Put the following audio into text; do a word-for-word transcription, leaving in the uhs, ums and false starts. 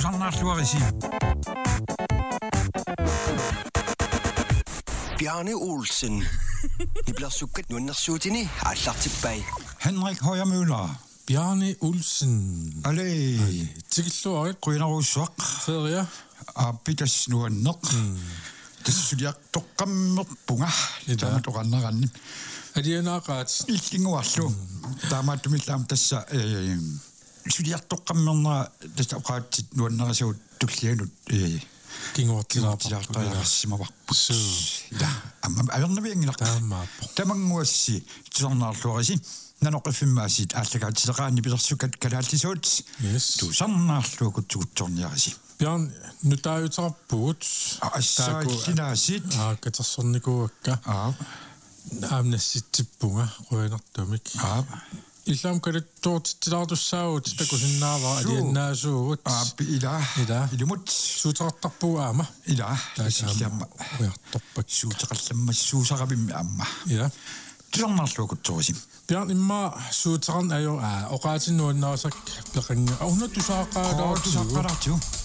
Tusarnaarluarisi. Bjarne Olsen. I bliver sukket nunnersuutini аллартиппай. Henrik Højermøller. Bjarne Olsen. Ale. Tikilluarit. Quinarusuaq. Feria. Apitas nuanneq. Tassuliaq toqqammerpunga. Taamatoqannaqanni. Adianaaqaat. Illinguarlu. Taamaattumillaam tassa ee suliartoqqammerna tasaqaatsit nuannerasuut tullianut ee Kinguartilaarpartuqalarsimavarput. Da amma avernaviangilaq. Taammaappo. Tamanguassi tusarnaarluarisi. Nanoqiffimmaasit ааллагаатилеqaanни пилерсукат калааллисуут тусарнаарлуукутсугутсорниарси Bjørn, nu der er jo tarpuut. ассааллинаасит аа катарсорникууакка аа аамнасситсиппунга руинартумик аа иллам калаттуутиттилаартуссаагут такусиннааваа алианнаасуугут аа ила ила илумут суутеқартарпуу аама ила таасилламма уярторпак суутеқалламмассуусарабимми аама ила tusarnaarluukutsuusim Bjørn imma suuteqarn ajo aa oqaatinuannaarsak peqangi aunattusaaqaalaartugu oqaatisaqqalaartugu